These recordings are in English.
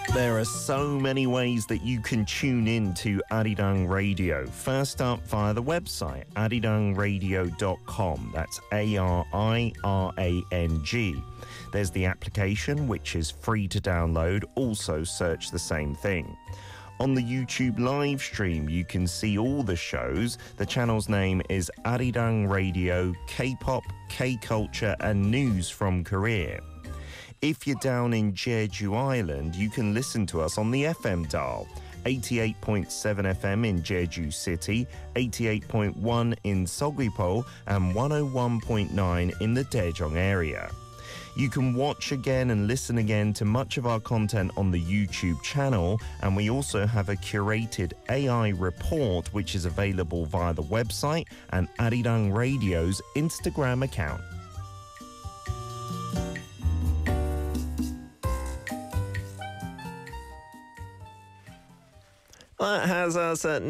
There are so many ways that you can tune in to Arirang Radio. First up, via the website, arirangradio.com. That's ARIRANG. There's the application, which is free to download. Also search the same thing. On the YouTube live stream, you can see all the shows. The channel's name is Arirang Radio, K-pop, K-culture and news from Korea. If you're down in Jeju Island, you can listen to us on the FM dial. 88.7 FM in Jeju City, 88.1 in Seogwipo, and 101.9 in the Daejeong area. You can watch again and listen again to much of our content on the YouTube channel, and we also have a curated AI report which is available via the website and Arirang Radio's Instagram account. That has us at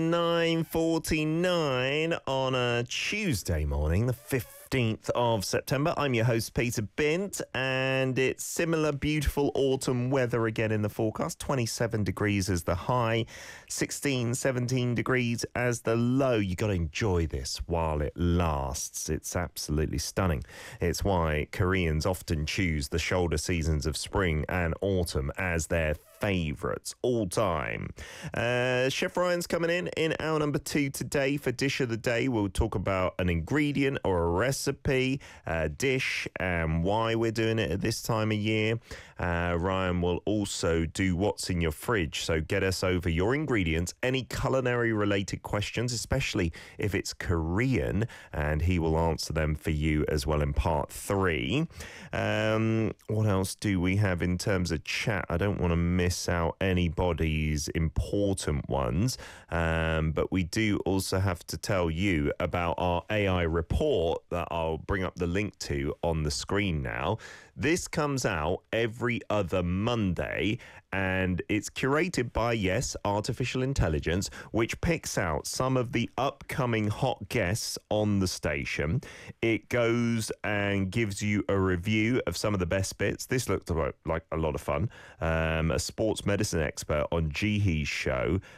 9:49 on a Tuesday morning, the 15th of September. I'm your host, Peter Bint, and it's similar beautiful autumn weather again in the forecast. 27 degrees as the high, 16, 17 degrees as the low. You got to enjoy this while it lasts. It's absolutely stunning. It's why Koreans often choose the shoulder seasons of spring and autumn as their favourites all time. Chef Ryan's coming in hour number 2 today for Dish of the Day. We'll talk about an ingredient or a recipe, a dish, and why we're doing it at this time of year. Ryan will also do what's in your fridge, so get us over your ingredients, any culinary related questions, especially if it's Korean, and he will answer them for you as well in part 3. What else do we have in terms of chat? I don't want to miss out anybody's important ones, but we do also have to tell you about our AI report that I'll bring up the link to on the screen now. This comes out every other Monday, and it's curated by, yes, artificial intelligence, which picks out some of the upcoming hot guests on the station. It goes and gives you a review of some of the best bits. This looked like a lot of fun. A sports medicine expert on Jihee's show